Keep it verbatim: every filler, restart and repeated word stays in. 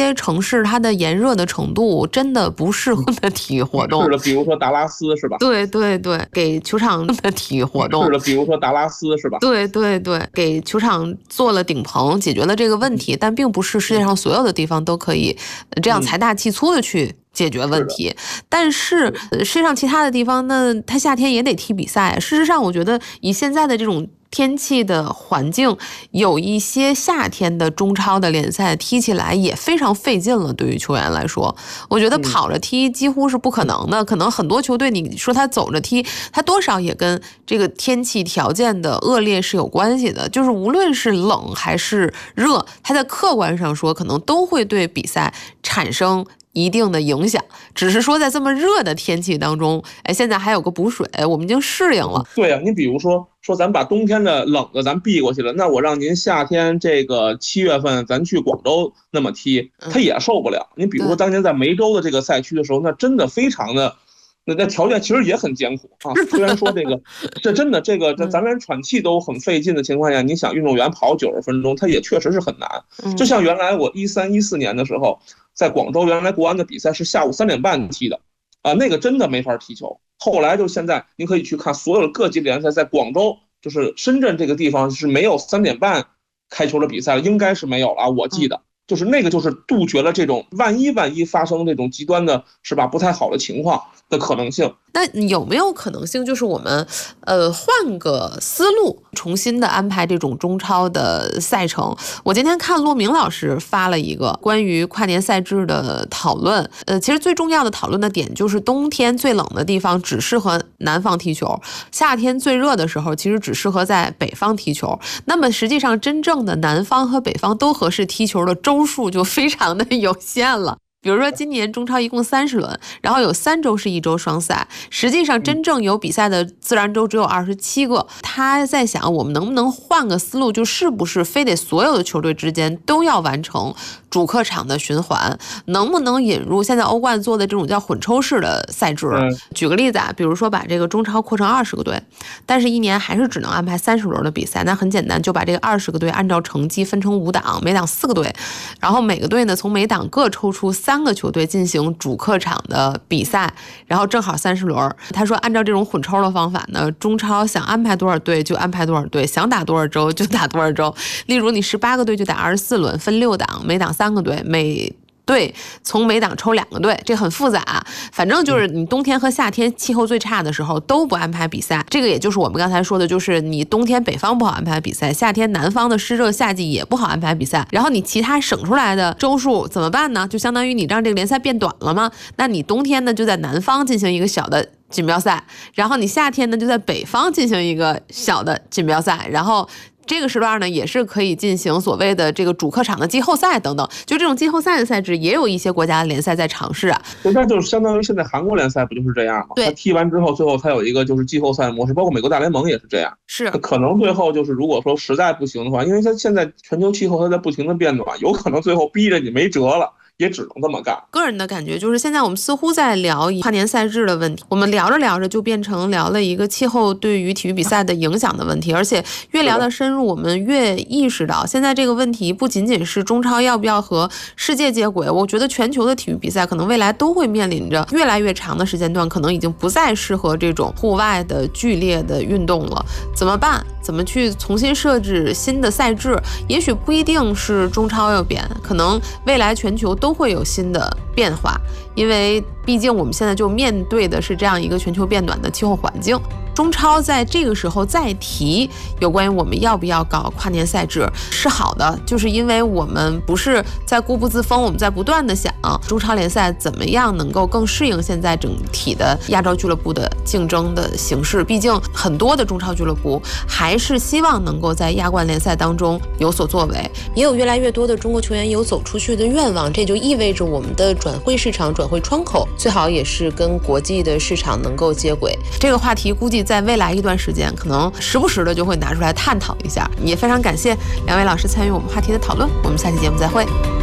些城市它的炎热的程度真的不适合的体育活动。 是的，比如说达拉斯是吧？ 对对对，给球场的体育活动。 是的，比如说达拉斯是吧？ 对对对，给球场做了顶棚，解决了这个问题，但并不是世界上所有的地方都可以这样财大气粗的去解决问题。但是世界上其他的地方呢，它夏天也得踢比赛。事实上，我觉得以现在的这种天气的环境，有一些夏天的中超的联赛踢起来也非常费劲了。对于球员来说，我觉得跑着踢几乎是不可能的。可能很多球队，你说他走着踢，他多少也跟这个天气条件的恶劣是有关系的。就是无论是冷还是热，它在客观上说，可能都会对比赛产生一定的影响，只是说在这么热的天气当中，哎，现在还有个补水，我们已经适应了。 对啊，你比如说说咱把冬天的冷的咱避过去了，那我让您夏天这个七月份咱去广州那么踢，他也受不了。你比如说当年在梅州的这个赛区的时候，那真的非常的。那那条件其实也很艰苦啊，虽然说这个，这真的这个，这咱连喘气都很费劲的情况下，你想运动员跑九十分钟，他也确实是很难。就像原来我一三一四年的时候，在广州，原来国安的比赛是下午三点半踢的，啊，那个真的没法踢球。后来就现在，您可以去看所有的各级联赛，在广州就是深圳这个地方是没有三点半开球的比赛了，应该是没有了，我记得。就是那个，就是杜绝了这种万一万一发生这种极端的，是吧？不太好的情况的可能性。 那有没有可能性，就是我们呃换个思路，重新的安排这种中超的赛程？我今天看骆明老师发了一个关于跨年赛制的讨论，呃，其实最重要的讨论的点就是冬天最冷的地方只适合南方踢球，夏天最热的时候其实只适合在北方踢球。那么实际上真正的南方和北方都合适踢球的周数就非常的有限了。比如说今年中超一共三十轮，然后有三周是一周双赛，实际上真正有比赛的自然周只有二十七个。他在想，我们能不能换个思路，就是不是非得所有的球队之间都要完成主客场的循环，能不能引入现在欧冠做的这种叫混抽式的赛制？举个例子啊，比如说把这个中超扩成二十个队，但是一年还是只能安排三十轮的比赛。那很简单，就把这个二十个队按照成绩分成五档，每档四个队，然后每个队呢从每档各抽出三个球队进行主客场的比赛，然后正好三十轮。他说按照这种混抽的方法呢，中超想安排多少队就安排多少队，想打多少周就打多少周。例如你十八个队就打二十四轮，分六档，每档三个队，每对，从每档抽两个队，这很复杂。反正就是你冬天和夏天气候最差的时候都不安排比赛，这个也就是我们刚才说的，就是你冬天北方不好安排比赛，夏天南方的湿热夏季也不好安排比赛。然后你其他省出来的周数怎么办呢？就相当于你让这个联赛变短了吗？那你冬天呢就在南方进行一个小的锦标赛，然后你夏天呢就在北方进行一个小的锦标赛，然后这个时段呢，也是可以进行所谓的这个主客场的季后赛等等，就这种季后赛的赛制，也有一些国家联赛在尝试啊。 那就是相当于现在韩国联赛不就是这样吗？ 对， 他踢完之后，最后他有一个就是季后赛模式，包括美国大联盟也是这样。 是， 可能最后就是如果说实在不行的话，因为他现在全球气候它在不停的变暖，有可能最后逼着你没辙了。也只能这么干。 个人的感觉就是，现在我们似乎在聊跨年赛制的问题，我们聊着聊着就变成聊了一个气候对于体育比赛的影响的问题，而且越聊得深入，我们越意识到，现在这个问题不仅仅是中超要不要和世界接轨，我觉得全球的体育比赛可能未来都会面临着越来越长的时间段，可能已经不再适合这种户外的剧烈的运动了。怎么办？怎么去重新设置新的赛制？也许不一定是中超要变，可能未来全球都会有新的变化，因为毕竟我们现在就面对的是这样一个全球变暖的气候环境。中超在这个时候再提有关于我们要不要搞跨年赛制是好的，就是因为我们不是在固步自封，我们在不断的想中超联赛怎么样能够更适应现在整体的亚洲俱乐部的竞争的形式。毕竟很多的中超俱乐部还是希望能够在亚冠联赛当中有所作为，也有越来越多的中国球员有走出去的愿望，这就意味着我们的转会市场、转会窗口最好也是跟国际的市场能够接轨。这个话题估计在未来一段时间可能时不时的就会拿出来探讨一下，也非常感谢两位老师参与我们话题的讨论，我们下期节目再会。